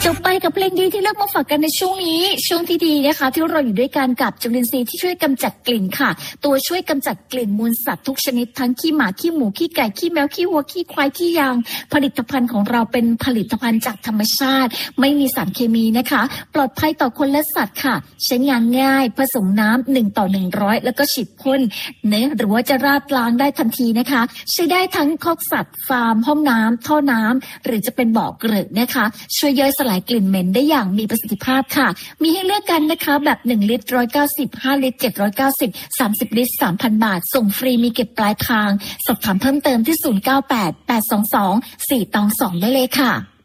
จบไปกับเพลงดีที่เลือกมาฝากกันในช่วงนี้ช่วงที่ดีนะคะที่เราอยู่ด้วยกันกับจุลินทรีย์ที่ช่วยกำจัดกลิ่นค่ะตัวช่วยกำจัดกลิ่นมูลสัตว์ทุกชนิดทั้งขี้หมาขี้หมูขี้ไก่ขี้แมวขี้วัวขี้ควายขี้ยางผลิตภัณฑ์ของเราเป็นผลิตภัณฑ์จากธรรมชาติไม่มีสารเคมีนะคะปลอดภัยต่อคนและสัตว์ค่ะใช้งานง่ายผสมน้ำ1:100แล้วก็ฉีดพ่นเนื้อหรือว่าจะราดล้างได้ทันทีนะคะใช้ได้ทั้งคอกสัตว์ฟาร์มห้องน้ำท่อน้ำหรือจะเป็นบ่อเกลอะนะคะช่วยย่อยสลายกลิ่นเหม็นได้อย่างมีประสิทธิภาพค่ะมีให้เลือกกันนะคะแบบ1ลิตร190 5ลิตร790 30ลิตร 3,000 บาทส่งฟรีมีเก็บปลายทางสอบถามเพิ่มเติมที่098 822 422ได้เลยค่ะ